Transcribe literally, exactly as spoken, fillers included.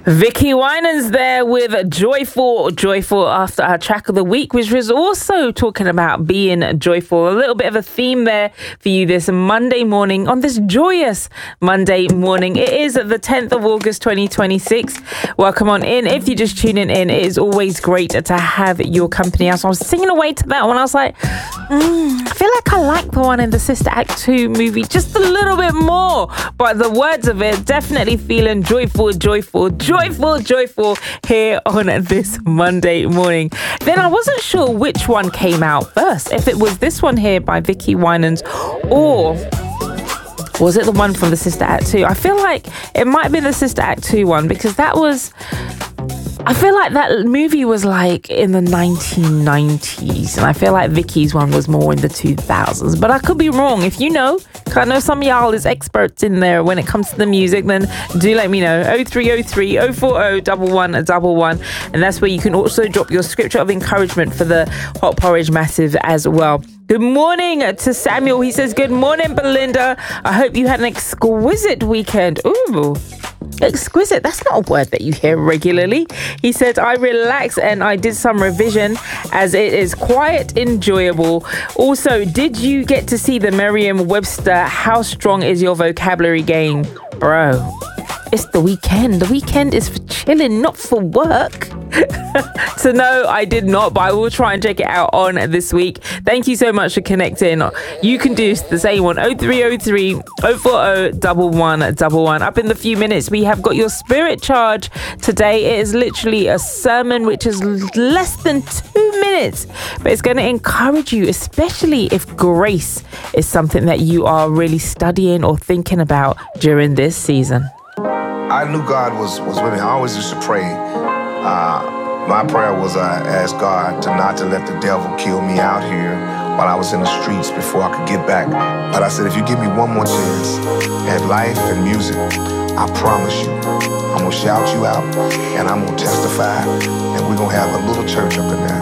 Vicky Winans there with Joyful, Joyful after our track of the week, which was also talking about being joyful. A little bit of a theme there for you this Monday morning, on this joyous Monday morning. It is the tenth of August, twenty twenty-six. Welcome on in. If you're just tuning in, it is always great to have your company. So I was singing away to that one. I was like, mm, I feel like I like the one in the Sister Act two movie just a little bit more. But the words of it, definitely feeling joyful, joyful, joyful. Joyful, joyful here on this Monday morning. Then I wasn't sure which one came out first, if it was this one here by Vicky Winans or was it the one from the Sister Act two? I feel like it might be the Sister Act two one because that was... I feel like that movie was like in the nineteen nineties and I feel like Vicky's one was more in the two thousands, but I could be wrong. If you know, because I know some of y'all is experts in there when it comes to the music, then do let me know. oh three oh three, oh four oh, one one one one, and that's where you can also drop your scripture of encouragement for the Hot Porridge Massive as well. Good morning to Samuel. He says, good morning, Belinda. I hope you had an exquisite weekend. Ooh. Exquisite, that's not a word that you hear regularly. He said, I relaxed and I did some revision as it is quite enjoyable. Also, did you get to see the Merriam-Webster How Strong Is Your Vocabulary game? Bro, it's the weekend. The weekend is for chilling, not for work. So no, I did not, but I will try and check it out on this week. Thank you so much for connecting. You can do the same one, oh three oh three, oh four oh, one one one one. Up in the few minutes, we have got your spirit charge today. It is literally a sermon which is less than two minutes, but it's going to encourage you, especially if grace is something that you are really studying or thinking about during this season. I knew God was, was with me. I always used to pray. Uh, my prayer was I asked God to not to let the devil kill me out here while I was in the streets before I could get back. But I said, if you give me one more chance at life and music, I promise you, I'm going to shout you out and I'm going to testify and we're going to have a little church up in there.